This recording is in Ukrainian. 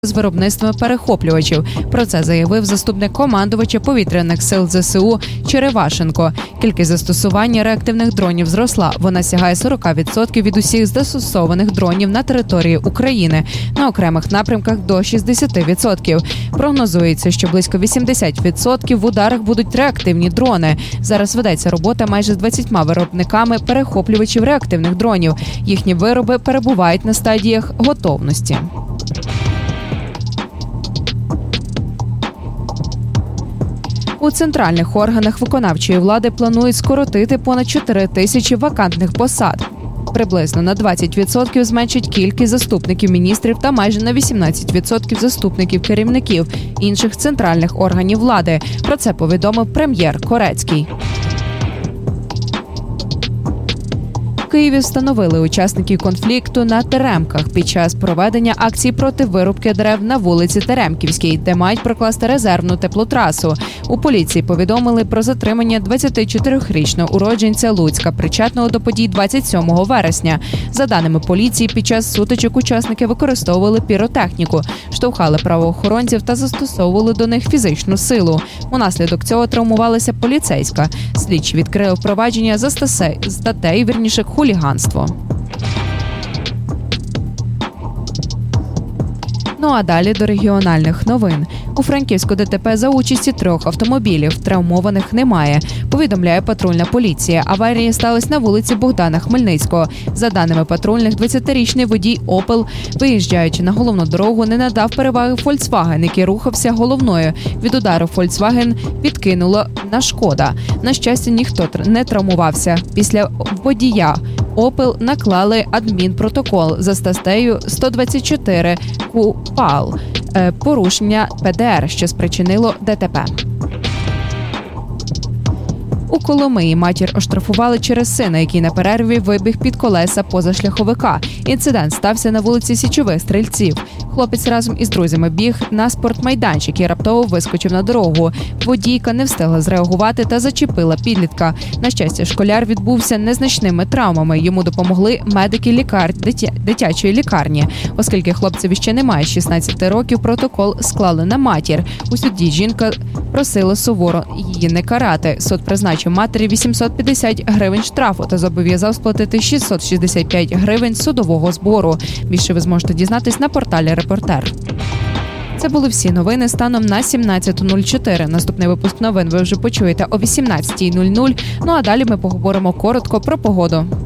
з виробництвом перехоплювачів. Про це заявив заступник командувача повітряних сил ЗСУ Черевашенко. Кількість застосування реактивних дронів зросла. Вона сягає 40% від усіх застосованих дронів на території України. На окремих напрямках до 60%. Прогнозується, що близько 80% в ударах будуть реактивні дрони. Зараз ведеться робота майже з 20 виробниками перехоплювачів реактивних дронів. Їхні вироби перебувають на стадіях готовності. У центральних органах виконавчої влади планують скоротити понад 4 тисячі вакантних посад. Приблизно на 20% зменшить кількість заступників міністрів та майже на 18% заступників керівників інших центральних органів влади. Про це повідомив прем'єр Корецький. В Києві встановили учасників конфлікту на Теремках під час проведення акції проти вирубки дерев на вулиці Теремківській, де мають прокласти резервну теплотрасу. У поліції повідомили про затримання 24-річного уродженця Луцька, причетного до подій 27 вересня. За даними поліції, під час сутичок учасники використовували піротехніку, штовхали правоохоронців та застосовували до них фізичну силу. Унаслідок цього травмувалася поліцейська. Слідчі відкрили провадження за статтею хуліганство. Ну а далі до регіональних новин. У Франківську ДТП за участі 3 автомобілів. Травмованих немає. Повідомляє патрульна поліція. Аварія сталася на вулиці Богдана Хмельницького. За даними патрульних, 20-річний водій «Опел», виїжджаючи на головну дорогу, не надав переваги «Фольксваген», який рухався головною. Від удару «Фольксваген» відкинуло на «Шкода». На щастя, ніхто не травмувався. Після водія «Опел» наклали адмінпротокол за статтею 124 КУПАЛ «Порушення ПДР», що спричинило ДТП. У Коломиї матір оштрафували через сина, який на перерві вибіг під колеса позашляховика. Інцидент стався на вулиці Січових Стрільців. Хлопець разом із друзями біг на спортмайданчик і раптово вискочив на дорогу. Водійка не встигла зреагувати та зачепила підлітка. На щастя, школяр відбувся незначними травмами. Йому допомогли медики дитячої лікарні. Оскільки хлопцеві ще немає 16 років, протокол склали на матір. У суді жінка просила суворо її не карати. Суд призначив матері 850 гривень штрафу та зобов'язав сплатити 665 гривень судового збору. Більше ви зможете дізнатись на порталі «Репортер». Це були всі новини станом на 17:04. Наступний випуск новин ви вже почуєте о 18:00. Ну а далі ми поговоримо коротко про погоду.